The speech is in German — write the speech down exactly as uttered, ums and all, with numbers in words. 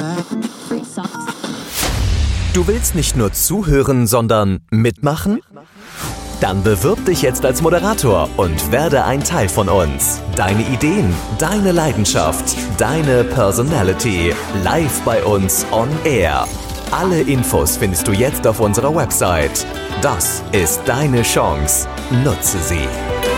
Du willst nicht nur zuhören, sondern mitmachen? Dann bewirb dich jetzt als Moderator und werde ein Teil von uns. Deine Ideen, deine Leidenschaft, deine Personality, live bei uns on air. Alle Infos findest du jetzt auf unserer Website. Das ist deine Chance. Nutze sie.